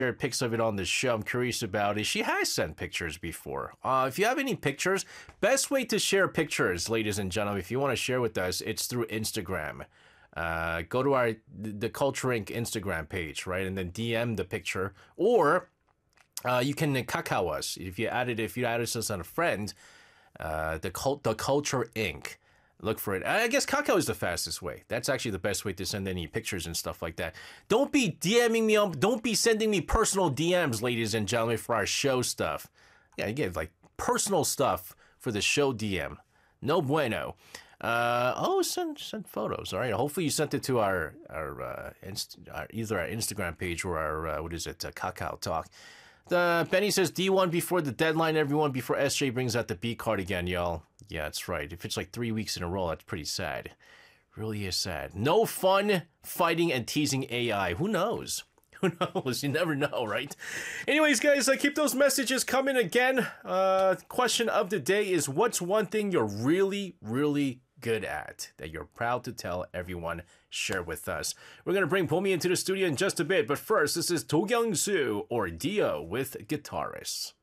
share pics of it on the show. I'm curious about it. She has sent pictures before. If you have any pictures, best way to share pictures, ladies and gentlemen, if you want to share with us, it's through Instagram. Go to our the Culture Inc. Instagram page, right, and then DM the picture, or you can kakao us if you added us on a friend. The Culture Inc. Look for it. I guess Kakao is the fastest way. That's actually the best way to send any pictures and stuff like that. Don't be DMing me don't be sending me personal DMs, ladies and gentlemen, for our show stuff. Yeah, you get like personal stuff for the show DM. No bueno. Send photos. All right. Hopefully you sent it to our either our Instagram page or our Kakao Talk. Benny says D1 before the deadline, everyone, before SJ brings out the B card again, y'all. Yeah, that's right. If it's like 3 weeks in a row, that's pretty sad. Really is sad. No fun fighting and teasing AI. Who knows? Who knows? You never know, right? Anyways, guys, keep those messages coming again. Question of the day is, what's one thing you're really, really good at that you're proud to tell everyone? Share with us. We're going to bring Pomi into the studio in just a bit, but first, this is Do Kyung-soo or Dio with Guitarists.